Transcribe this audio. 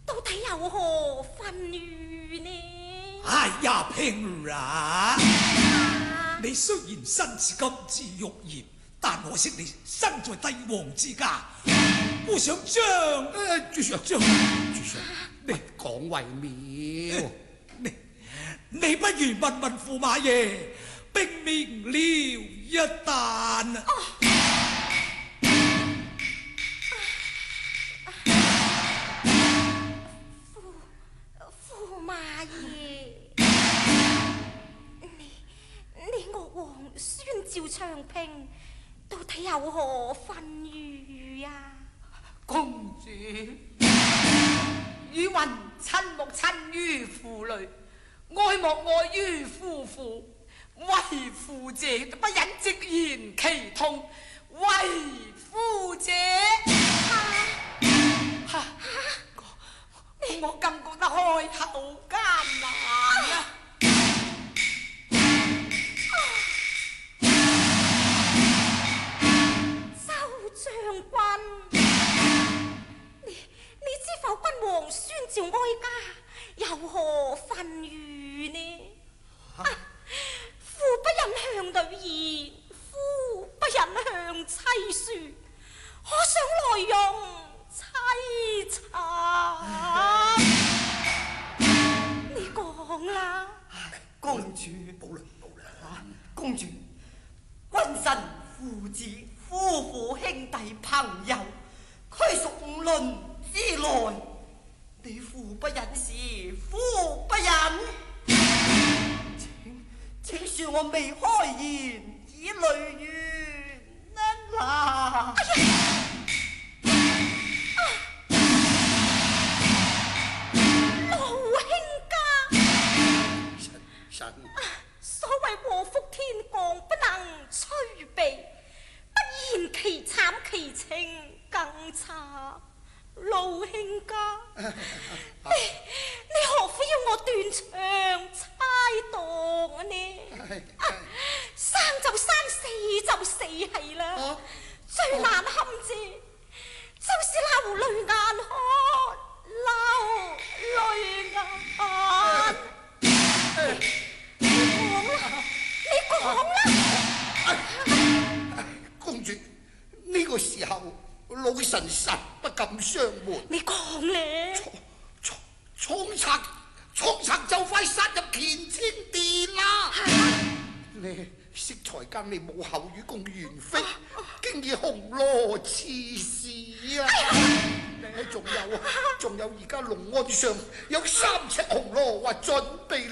到底有何分語呢？ 哎呀，平兒，你雖然身是金枝玉葉，但可惜你生在帝王之家，我想將主上， 你講為妙。 你不如問問駙馬爺，並免了一旦。 駙馬爺，你岳王宣召長平，到底有何分語呀？ 公主，汝云親目親於父淚，愛莫愛於夫婦，為父者不忍直言其痛，為夫者我更覺得開口艱難啊！ 周將軍，你知否君王宣召哀家，有何分語呢？父不忍向女言，夫不忍向妻說，可想內容凄慘。你講啦， 公主， 保良， 公主，君臣父子夫婦兄弟朋友，俱屬五倫之內。你父不忍時，夫不忍。請恕我未開言，以淚緣啊！ 所謂禍福天降，不能催避，不言其慘其情更慘。老兄家，你何苦要我斷腸猜度呢？生就生，死就死係啦。最難堪之就是流淚眼汗，流淚眼。你講啦， 公主，呢個時候老臣實不敢相瞞。 你講咧， 倉賊就快殺入乾清殿啦！你適才間你母后與共元妃，竟以紅羅刺死啊！仲有而家龍鞍上有3尺紅羅，話準備。